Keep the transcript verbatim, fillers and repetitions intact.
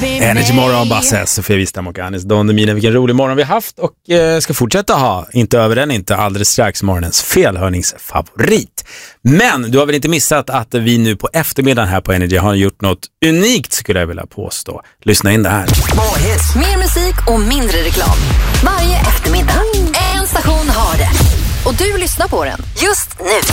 Energy morgon, Basse, Sofia Wistam och Anis Don Demina. Vilken rolig morgon vi har haft och eh, ska fortsätta ha. Inte över den, inte alldeles strax morgonens felhörningsfavorit. Men du har väl inte missat att vi nu på eftermiddagen här på Energy har gjort något unikt, skulle jag vilja påstå. Lyssna in det här. Mer musik och mindre reklam. Varje eftermiddag. En station har det. Och du lyssnar på den just nu.